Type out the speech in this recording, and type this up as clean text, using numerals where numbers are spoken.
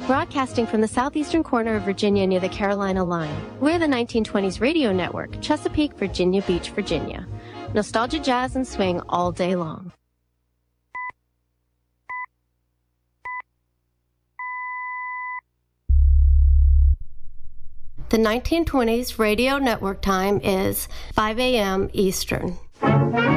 Broadcasting from the southeastern corner of Virginia near the Carolina line, we're the 1920s radio network, Chesapeake, Virginia Beach, Virginia. Nostalgia, jazz, and swing all day long. The 1920s radio network time is 5 a.m. Eastern.